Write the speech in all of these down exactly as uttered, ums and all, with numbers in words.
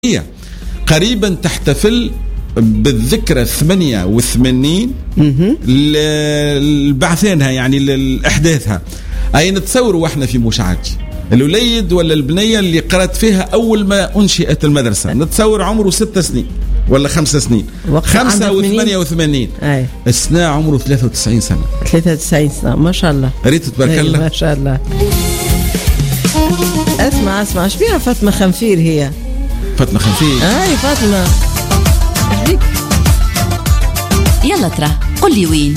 هي قريبا تحتفل بالذكرى الثمانية والثمانين لبعثينها، يعني لأحداثها. أي نتصوروا وإحنا في مشعج الوليد ولا البنية اللي قرأت فيها أول ما أنشئت المدرسة، نتصور عمره ستة سنين ولا خمسة سنين، خمسة وثمانية وثمانين السنة عمره ثلاثة وتسعين سنة. ثلاثة وتسعين سنة ما شاء الله، ريت تبارك الله ما شاء الله. اسمع اسمع ايش بيها فاطمة خنفير؟ هي فاطمة خنفير. هاي فاطمة يلا ترى قل لي وين.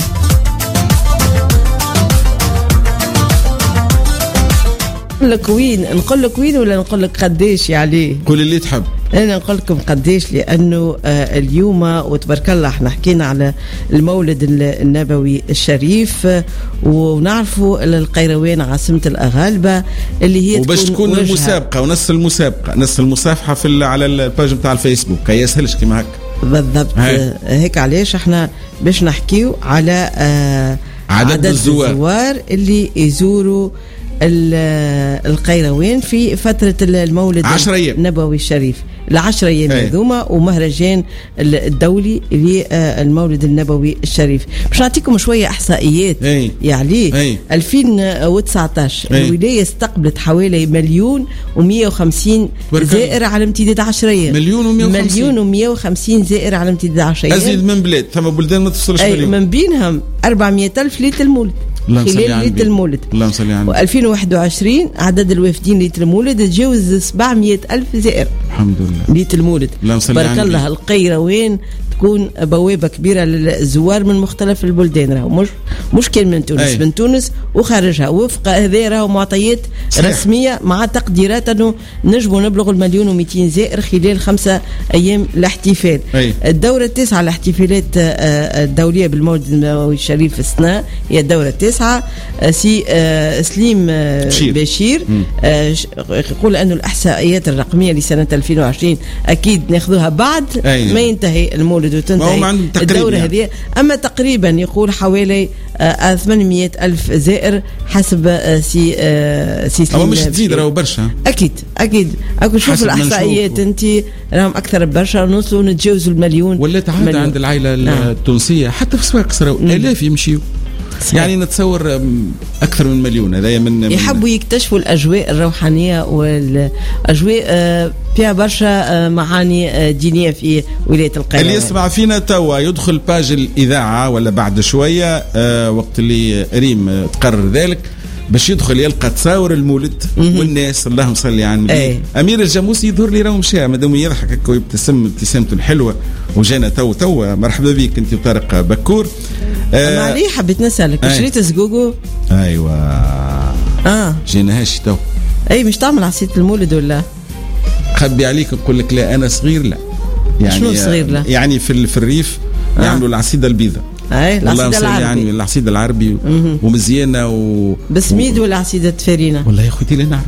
نقول لك وين، نقول لك وين ولا نقول لك قديش؟ يعني قول اللي تحب. أنا نقول لكم قديش، لأنه آه اليوم وتبارك الله احنا حكينا على المولد النبوي الشريف، ونعرفوا القيروان عاصمة الأغالبة اللي هي وباش تكون المسابقة ونص المسابقة نص المصافحة في على الباج نتاع الفيسبوك، كي يسهلش كما هكا بالضبط. آه هيك علاش احنا باش نحكيو على آه عدد, عدد الزوار. الزوار اللي يزوروا القيروان في فترة المولد النبوي الشريف، العشر أيام هذوما ومهرجان الدولي للمولد النبوي الشريف. باش نعطيكم شوية إحصائيات. أي. يعني أي. ألفين وتسعطاش أي. الولاية استقبلت حوالي مليون ومية وخمسين زائر على امتداد عشر أيام. مليون ومية وخمسين مليون ومية وخمسين زائر على امتداد عشر أيام. أزيد من بلاد، ثم بلدان ما توصلش مليون. من بينهم أربعمية ألف ليلة المولد، خلال ليلة المولد. اللهم صل على النبي. وألفين وواحد وعشرين عدد الوافدين ليلة المولد تجاوز سبعمية ألف زائر. الحمد لله. ليلة المولد. بارك الله. القيروان تكون بوابة كبيرة للزوار من مختلف البلدان، راهو مش مش كان من تونس، أي. من تونس وخارجها، وفق هذا راهو معطيات صحيح. رسمية مع تقديرات أنه نجموا نبلغ المليون ومئتين زائر خلال خمسة أيام الاحتفال. أي. الدورة التاسعة الاحتفالات الدولية بالمولد النبوي الشريف السنة هي الدورة التاسعة. سي سليم بشير, بشير يقول أنه الإحصائيات الرقمية لسنة ألفين وعشرين أكيد ناخذها بعد أي. ما ينتهي المولد وتنتهي الدورة هذه، يعني. أما تقريبا يقول حوالي آه ثمانمية ألف زائر حسب آه سي آه سي سليم. مش تزيد راهو برشا. أكيد أكيد أكو شوف الإحصائيات أنت راهم أكثر برشا، نوصلوا نتجاوزوا المليون. ولا تعاد عند العائلة آه. التونسية حتى في السواق صاروا آلاف يمشيوا. صحيح. يعني نتصور أكثر من مليون. هذا من يحبوا يكتشفوا الأجواء الروحانية والأجواء فيها برشا معاني دينية في ولاية القيروان. اللي يسمع فينا توا يدخل باج الإذاعة ولا بعد شوية وقت اللي ريم تقرر ذلك باش يدخل يلقى تصاور المولد والناس. اللهم صل على النبي. أمير الجاموسي يظهر لي راهو مشى مادام يضحك هكا ويبتسم ابتسامته الحلوة وجانا تو تو. مرحبا بك انت وطارق بكور. آه معلي حبيت نسألك شريت زقوقو؟ ايوه اه جينا هاشي تو. اي مش تعمل عصيدة المولد ولا؟ خبي عليك نقول لك لا انا صغير لا. يعني شنو صغير لا؟ يعني في في الريف آه. يعملوا العصيدة البيضاء. اي العصيدة العربي. يعني العصيدة العربي ومزيانة و بسميد ولا عصيدة فارينة؟ والله يا اخوتي لا نعرف.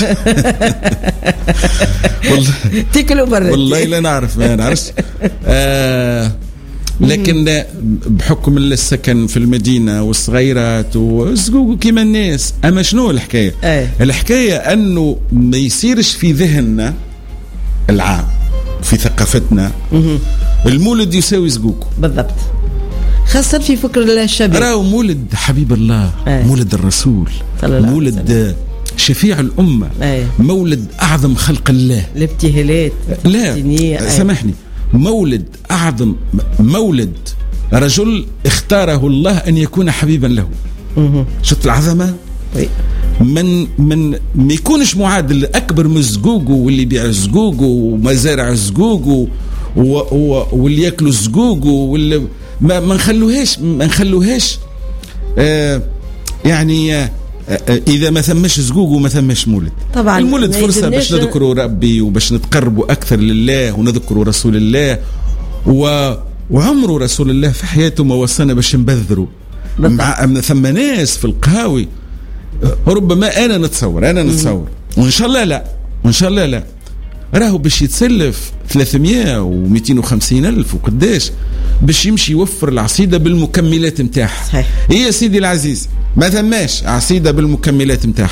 والله تاكلوا برا. والله لا نعرف ما نعرفش. آه لكن بحكم السكن في المدينة والصغيرات وزقوقوا كيما الناس. أما شنو الحكاية؟ أي. الحكاية أنه ما يصيرش في ذهننا العام في ثقافتنا المولد يساوي زقوقو. بالضبط، خاصة في فكر الشباب. راهو مولد حبيب الله. أي. مولد الرسول، مولد شفيع الأمة. أي. مولد أعظم خلق الله. الابتهالات لا سامحني، مولد أعظم، مولد رجل اختاره الله أن يكون حبيبا له. شفت العظمة؟ من من ما يكونش معادل أكبر من الزقوق واللي يبيع الزقوق ومزارع الزقوق واللي يأكلوا الزقوق واللي ما ما نخلوهاش ما نخلوهاش آه يعني آه إذا ما ثمش زقوق وما ثمش مولد. طبعا المولد فرصة باش نذكروا ربي وباش نتقربوا أكثر لله ونذكروا رسول الله و... وعمره رسول الله في حياته ما وصلنا باش نبذروا. مع ثم ناس في القهاوي ربما أنا نتصور أنا نتصور وإن شاء الله لا وإن شاء الله لا راهو باش يتسلف ثلاثمية ومئتين وخمسين ألف وقداش باش يمشي يوفر العصيدة بالمكملات متاعها. هي سيدي العزيز ما ثماش عصيدة بالمكملات متاعها.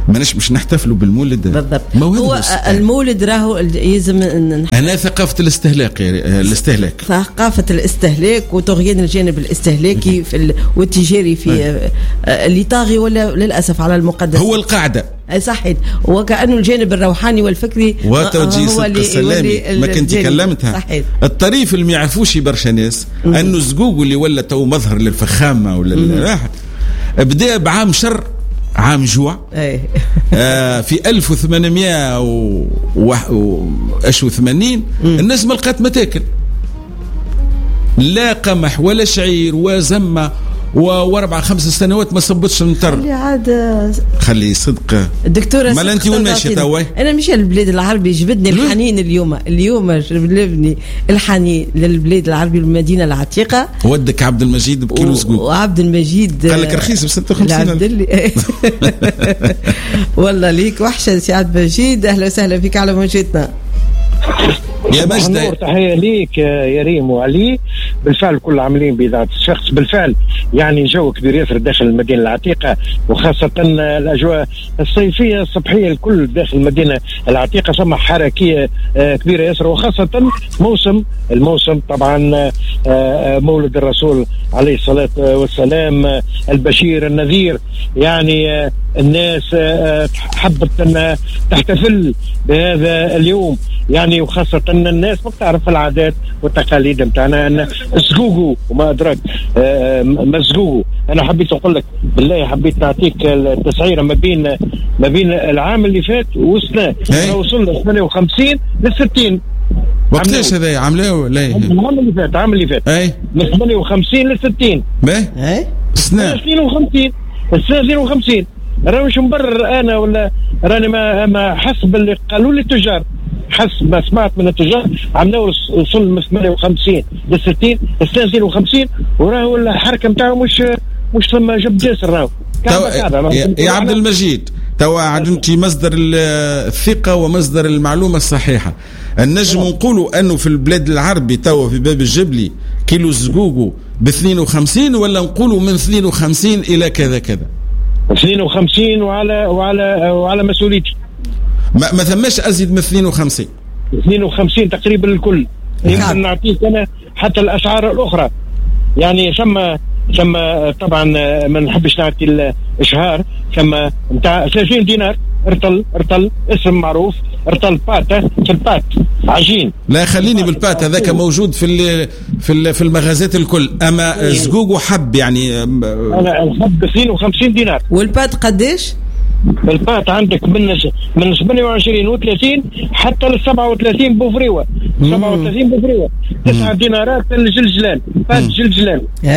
ماناش مش نحتفلوا بالمولد بالضبط. هو المولد راهو يلزم أنا ثقافة الاستهلاك الاستهلاك ثقافة الاستهلاك وطغيان الجانب الاستهلاكي في ال... والتجاري في اللي طاغي ولا للأسف على المقدس هو القاعدة صحيح. وكأنه الجانب الروحاني والفكري وتوجيه صدق السلامي ما كنت كلمتها صحيح. الطريف اللي ما يعرفوش برشا ناس أنه الزقوق اللي ولا تو مظهر للفخامة ولا بدأ بعام شر عام جوع آه في ألف وثمانمائة وثمانين الناس ما لقات ما تاكل لا قمح ولا شعير وزمة واربع خمس سنوات ما صبتش المطر. خلي عاد خلي صدق الدكتوره مال انت وين ماشي توي؟ انا مشي للبلاد العربي جبدني الحنين اليوم اليوم جبدني الحنين للبلاد العربي المدينه العتيقه. ودك عبد المجيد بكيلو زقوق وعبد المجيد قال لك رخيص ب ستة وخمسين والله ليك وحشه سي عبد المجيد. اهلا وسهلا فيك على موجتنا يا مجد. تحية ليك يا ريم وعلي. بالفعل كل عاملين بإذاعة الشخص. بالفعل يعني جو كبير ياسر داخل المدينة العتيقة وخاصة الأجواء الصيفية الصبحية الكل داخل المدينة العتيقة سمح حركية كبيرة ياسر وخاصة موسم الموسم طبعا مولد الرسول عليه الصلاة والسلام البشير النذير. يعني الناس حبت أن تحتفل بهذا اليوم يعني وخاصة أن الناس ما بتعرف العادات والتقاليد متاعنا أن زقوقو وما أدراك ما زقوقو. أنا حبيت أقول لك بالله حبيت نعطيك التسعيرة ما بين ما بين العام اللي فات والسنة وصلنا ثمانية وخمسين للستين. وقتاش هذا عاملاه لا العام اللي فات العام اللي فات أي من ثمانية وخمسين للستين. باهي السنة اثنين وخمسين السنة اثنين وخمسين. راني مش مبرر أنا ولا راني ما ما حسب اللي قالوا لي التجار حسب ما سمعت من التجار عملوا وصل من ثمانية وخمسين للستين السنة اثنين وخمسين وراهو الحركة متاعه مش مش ثم جب جاسر راهو. يا, يا عبد المجيد توا عدمتي مصدر الثقة ومصدر المعلومة الصحيحة. النجم نقولوا أنه في البلاد العربي توا في باب الجبلي كيلو زقوقو ب اثنين وخمسين ولا نقولوا من اثنين وخمسين إلى كذا كذا؟ اثنين وخمسين وعلى وعلى وعلى مسؤوليتي. ما, ما ثماش أزيد من اثنين وخمسين. اثنين وخمسين تقريبا الكل. يمكن نعطيك أنا حتى الأسعار الأخرى يعني ثم ثم طبعا ما نحبش نعطي الإشهار ثم نتاع ثلاثين دينار ارتل ارتل اسم معروف ارتل باتا في البات عجين. لا خليني بالبات هذاك موجود في في في المغازات الكل. اما زقوق وحب يعني انا الحب اثنين وخمسين دينار. والبات قديش؟ البات عندك من من ثمانية وعشرين وثلاثين حتى ل سبعة وثلاثين بوفريوه سبعة وثلاثين بوفريوه تسعة دينارات الجلجلان بات جلجلان.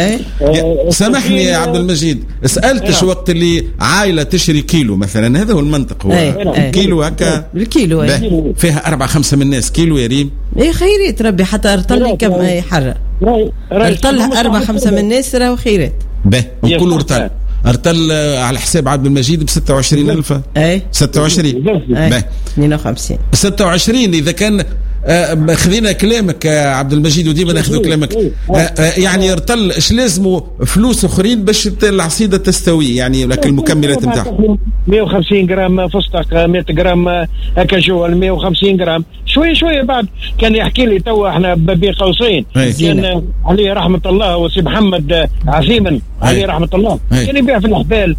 آه سامحني يا عبد المجيد سألتش آه. وقت اللي عائلة تشري كيلو مثلا هذا هو المنطق هو آه. كيلو هكا الكيلو آه. فيها أربعة خمسة من الناس كيلو يا ريم ايه خيرات ربي حتى ارطل كم هي حرة ارطلها أربعة خمسة من الناس راهو خيرات به نقول ارطل ارتل على حساب عبد المجيد ب ستة وعشرين ألف. اي ستة وعشرين اثنين وخمسين ستة وعشرين اذا كان آه خذينا كلامك يا عبد المجيد وديما ناخذ كلامك آه آه يعني ارتل ايش لازموا فلوس اخرين باش العصيده تستوي يعني لك المكملات نتاعها مئة وخمسين جرام فستق مئة جرام كاجوال مئة وخمسين جرام شويه شويه بعد كان يحكي لي تو احنا بين قوسين كان عليه رحمه الله وسي محمد عزيما عليه رحمه الله كان يبيع في الاحبال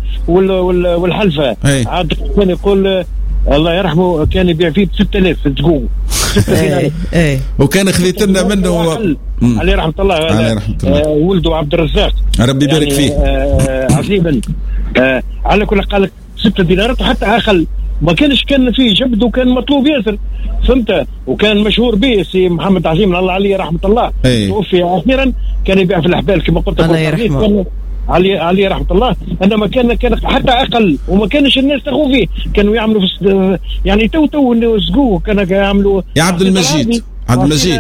والحلفه عاد كان يقول الله يرحمه كان يبيع فيه ب ستة آلاف في الزقوق ايه ايه وكان خذيت لنا منه عليه رحمه الله عليه رحمه الله آه ولده عبد الرزاق ربي يبارك يعني فيه آه عزيما آه على كل قال لك ستة دينارات وحتى اقل ما كانش كان فيه جبد وكان مطلوب ياسر فهمت وكان مشهور به سي محمد عزيم الله عليه رحمه الله أيه. توفي اخيرا كان يبيع في الاحبال كما قلت الله يرحمه علي علي رحمه الله انما كان كان حتى اقل وما كانش الناس تاخذ فيه كانوا يعملوا في يعني تو تو زقوق كانوا يعملوا يا عبد المجيد عبد المجيد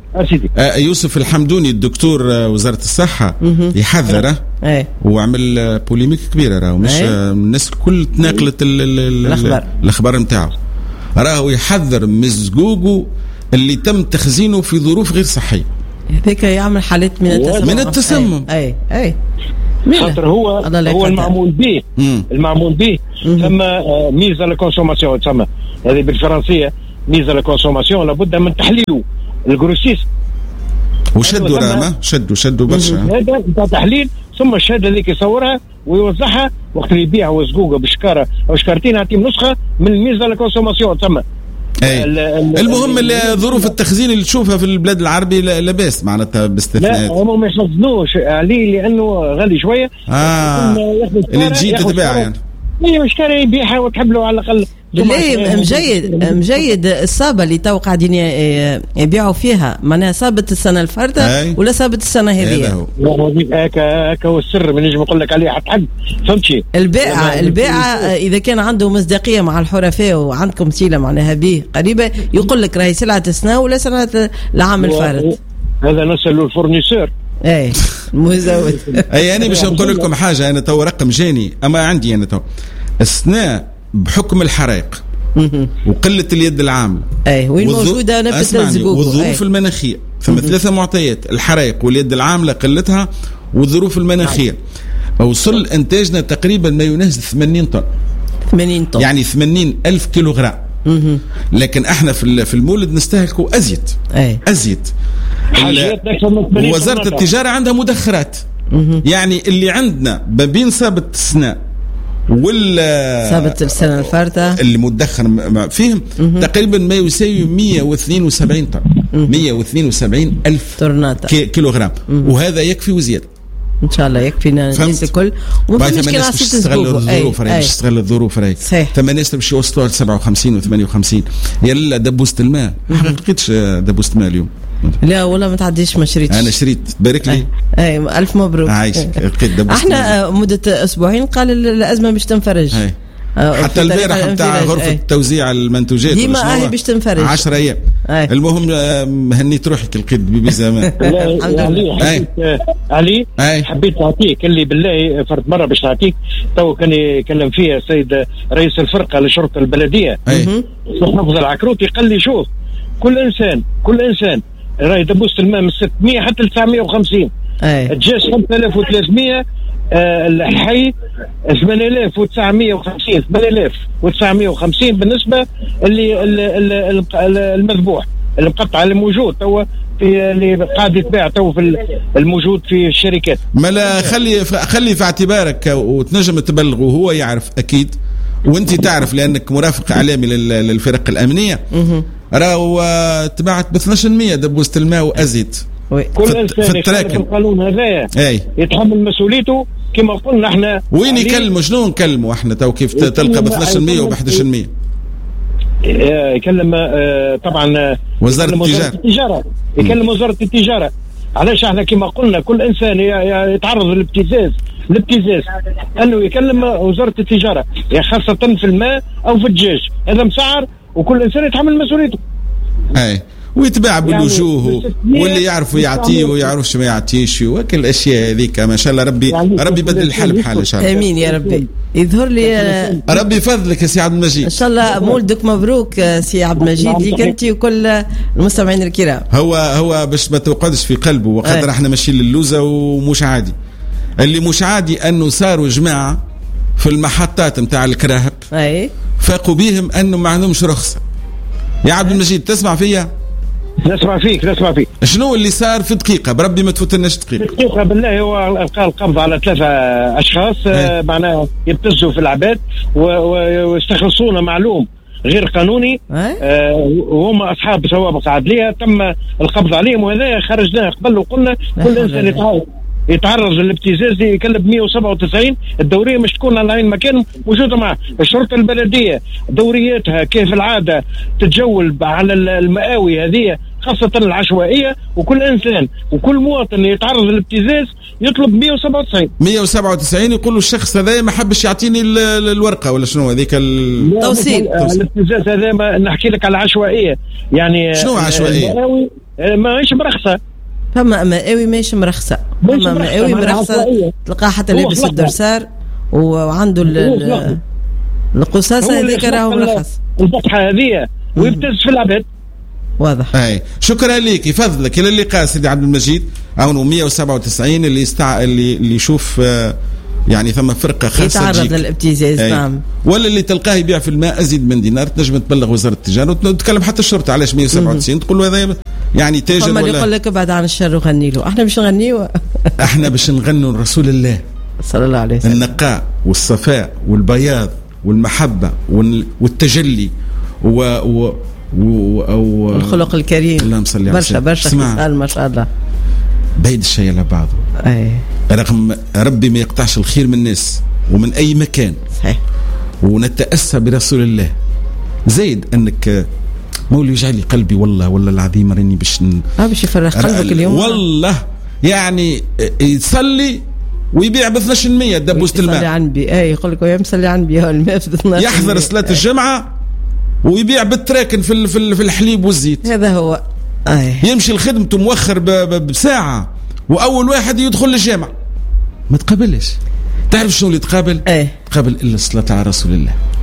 آه يوسف الحمدوني الدكتور آه وزاره الصحه يحذر ايه وعمل بوليميك كبيره راهو مش آه الناس الكل تناقلت الاخبار الاخبار نتاعو راهو يحذر من الزقوق اللي تم تخزينه في ظروف غير صحيه هذاك يعمل حالات من التسمم من التسمم اي اي خاطر هو هو المعمول به المعمول به ثم ميزه للكونسوماسيون تسمى هذه بالفرنسيه ميزه للكونسوماسيون لابد من تحليله الجروسيس وشدوا راما شدوا شدوا برشا هذا نتاع تحليل ثم الشهاده اللي يصورها ويوزعها وقت اللي يبيعها وزقوقه بشكاره او شكارتين يعطيهم نسخه من الميزه للكونسوماسيون تسمى. أي. المهم اللي ظروف التخزين اللي تشوفها في البلاد العربي لاباس معناتها باستثناءات. لا هم ما يخزنوش عليه لانه غالي شويه. اه اللي تجي تتباع يعني. اي مشكله يبيعها وتحب له على الاقل. بالله مجيد مجيد الصابه اللي تو قاعدين يبيعوا فيها معناها صابه السنه الفارطه ولا صابه السنه هذه. هكا هكا هو السر ما نجم نقول لك عليه حتى حد فهمتي. البائع البائع اذا كان عنده مصداقيه مع الحرفاء وعندكم سيله معناها به قريبه يقول لك راهي سلعه السنه ولا سلعه العام الفارط. هذا نسألوا الفورنيسور. اي مزود. اي انا باش نقول لكم حاجه انا تو رقم جاني اما عندي انا تو السنه بحكم الحرائق وقله اليد العامله اي وين موجوده نفس الزقوق والظروف المناخيه ثم ثلاثه معطيات الحرائق واليد العامله قلتها والظروف المناخيه وصل انتاجنا تقريبا ما يناهز ثمانين طن ثمانين طن يعني ثمانين ألف كيلوغرام لكن احنا في في المولد نستهلكوا ازيد أي. ازيد وزاره التجاره عندها مدخرات يعني اللي عندنا ما بين صابه السنه ولا صابه السنه الفارطه اللي مدخر فيهم تقريبا ما يساوي مئة واثنين وسبعين طن مئة واثنين وسبعين ألف كيلوغرام وهذا يكفي وزياده ان شاء الله يكفينا الناس الكل وما فيش مشكله تستغل الظروف راهي باش تستغل الظروف راهي ثم ناس باش يوصلوا ل سبعة وخمسين و ثمانية وخمسين يلا دبوسه الماء ما لقيتش دبوسه الماء اليوم لا ولا ما تعديش ما شريتش انا شريت بارك لي اي الف مبروك عايشك لقيت دبوسه احنا مده اسبوعين قال الازمه باش تنفرج أي. حتى البارح نتاع غرفه أي. توزيع المنتوجات ديما هي باش تنفرج عشرة ايام المهم هنيت روحك لقيت بيبي زمان علي علي حبيت نعطيك اللي بالله فرد مره باش نعطيك تو كان يكلم فيها السيد رئيس الفرقه للشرطه البلديه محافظ العكروتي قال لي شوف كل انسان كل انسان راهي دبوسه الماء من ستمئة حتى ل تسعمئة وخمسين الجيش خمسة آلاف وثلاثمئة آه الحي ثمانية آلاف وتسعمئة وخمسين ثمانية آلاف وتسعمئة وخمسين بالنسبه اللي المذبوح المقطع اللي موجود تو في اللي قاعد يتباع تو في الموجود في الشركات. ما لا خلي خلي في اعتبارك وتنجم تبلغه وهو يعرف اكيد وانت تعرف لانك مرافق اعلامي للفرق الامنيه راهو تبعت ب اثناش بالمئة دبوسه الماء وازيد كل انسان يخالف القانون هذايا يتحمل مسؤوليته كما قلنا احنا. وين يكلموا شنو نكلموا احنا تو كيف تلقى ب اثناش بالمئة وب احد عشر بالمئة يكلم طبعا وزاره التجاره التجاره يكلم وزاره التجاره. علاش احنا كما قلنا كل انسان يتعرض للابتزاز الابتزاز انه يكلم وزاره التجاره خاصه في الماء او في الدجاج هذا مسعر وكل انسان يتحمل مسؤوليته. اي ويتباع بالوجوه يعني واللي يعرفوا يعطيه ويعرفش ما يعطيش وكل الاشياء هذيك ما شاء الله ربي يعني ربي يبدل الحال بحال ان شاء الله. امين يا ربي. يظهر لي ربي يفضلك يا سي عبد المجيد ان شاء الله مولدك مبروك سي عبد المجيد ليك انت وكل المستمعين الكرام. هو هو باش ما توقدش في قلبه وقدر احنا ماشيين للوزه ومش عادي اللي مش عادي انه صاروا جماعه في المحطات نتاع الكراهب اي فاقوا بهم انه ما عندهمش رخصه. يا عبد المجيد تسمع فيا؟ نسمع فيك نسمع فيك. شنو اللي صار في دقيقه بربي ما تفوتناش دقيقه؟ دقيقه بالله هو القى القبض على ثلاثه اشخاص آه معناها يبتزوا في العباد ويستخلصون معلوم غير قانوني آه وهم اصحاب سوابق عدليه تم القبض عليهم وهذا خرجناه قبل وقلنا كل انسان يتعرض يتعرض للابتزاز يكلب مئة وسبعة وتسعين الدوريه مش تكون على عين مكان موجوده معه. الشرطه البلديه دورياتها كيف العاده تتجول على المآوي هذه خاصه العشوائيه وكل انسان وكل مواطن يتعرض للابتزاز يطلب مئة وسبعة وتسعين مئة وسبعة وتسعين يقول له الشخص هذا ما حبش يعطيني الورقه ولا شنو هذيك التوصيل. الابتزاز هذا ما نحكي لك على العشوائيه يعني شنو عشوائيه؟ المآوي ماهيش مرخصه فما مقاوي ماشي مرخصه فما مقاوي مرخصه تلقاه حتى لابس الدرسار وعنده القصاصه هذيك راهو مرخص الفتحه هذه ويبتز في العباد واضح. اي شكرا لك يفضلك الى اللقاء سيدي عبد المجيد او مية وسبعة وتسعين اللي يستع اللي اللي يشوف يعني ثم فرقه خاصه يتعرض للابتزاز. نعم. ولا اللي تلقاه يبيع في الماء ازيد من دينار تنجم تبلغ وزاره التجاره وتتكلم حتى الشرطه علاش مية وسبعة وتسعين تقول له هذا يعني تاجر ولا يقول لك ابعد عن الشر وغني له. احنا باش نغنيو احنا باش نغنوا رسول الله صلى الله عليه وسلم. النقاء والصفاء والبياض والمحبه والتجلي و, و... و... الخلق الكريم. اللهم صل على برشا برشا خصال ما شاء الله. بعيد الشيء على بعضه. اي رغم ربي ما يقطعش الخير من الناس ومن اي مكان. صحيح. ونتأسى برسول الله. زايد انك مولي يجعل لي قلبي والله والله العظيم راني باش اه باش يفرح قلبك اليوم والله. يعني يصلي ويبيع ب اثناش بالمية دبوسة الماء. يصلي عن بي اي يقول لك يا مصلي عن بي الماء ب اثناش. يحضر صلاة الجمعة ويبيع بالتراكن في في الحليب والزيت. هذا هو. أي. يمشي لخدمته موخر بساعة وأول واحد يدخل الجامع. ما تقابلش. تعرف شنو اللي تقابل؟ ايه؟ تقابل إلا الصلاة على رسول الله.